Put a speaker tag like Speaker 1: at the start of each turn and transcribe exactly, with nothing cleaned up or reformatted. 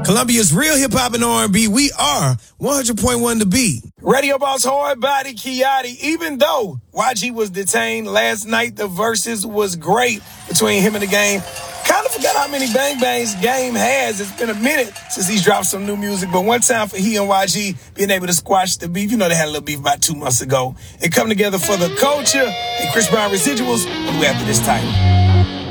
Speaker 1: Columbia's real hip-hop and R and B. We are one hundred point one The Beat. Radio Boss Hard Body Kiati. Even though Y G was detained last night, the verses was great between him and The Game. Kind of forgot how many Bang Bangs Game has. It's been a minute since he's dropped some new music, but one time for he and Y G being able to squash the beef. You know they had a little beef about two months ago. And come together for the culture and Chris Brown residuals. We'll be after this title.